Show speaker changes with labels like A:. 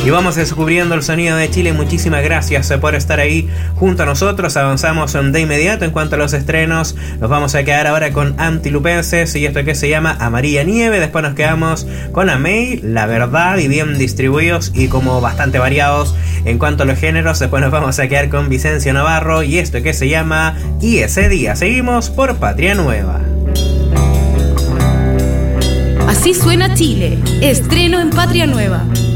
A: Y vamos descubriendo el sonido de Chile. Muchísimas gracias por estar ahí junto a nosotros. Avanzamos de inmediato en cuanto a los estrenos. Nos vamos a quedar ahora con Antilupenses y esto que se llama Amarilla Nieve. Después nos quedamos con Amey, La Verdad, y bien distribuidos y como bastante variados en cuanto a los géneros. Después nos vamos a quedar con Vicencio Navarro y esto que se llama Y ese día. Seguimos por Patria Nueva.
B: Así suena Chile. Estreno en Patria Nueva.